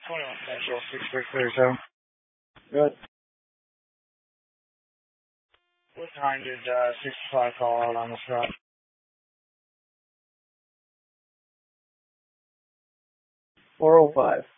21 Central, 633. Good. What time did 65 call out on this route? 4:05.